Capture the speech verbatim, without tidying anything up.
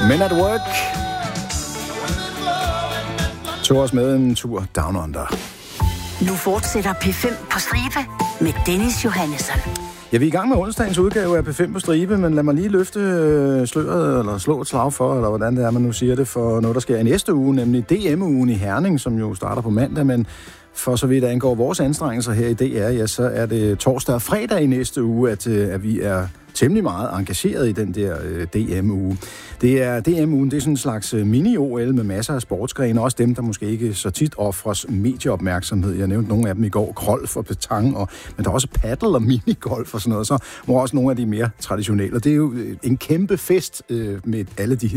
Men at Work tog os med en tur down under. Nu fortsætter P fem på stribe med Dennis Johannesson. Ja, vi er i gang med onsdagens udgave af P fem på stribe, men lad mig lige løfte øh, sløret, eller slå et slag for, eller hvordan det er, man nu siger det, for noget, der sker i næste uge, nemlig D M-ugen i Herning, som jo starter på mandag, men for så vidt angår vores anstrengelser her i D R, ja, så er det torsdag og fredag i næste uge, at, at vi er temmelig meget engageret i den der øh, D M-uge. Det er D M-ugen, det er sådan en slags mini-O L med masser af sportsgrene, også dem, der måske ikke så tit offres medieopmærksomhed. Jeg nævnte nogle af dem i går, golf og petang, og, men der er også paddle og minigolf og sådan noget, så hvor også nogle af de mere traditionelle. Og det er jo en kæmpe fest øh, med alle de her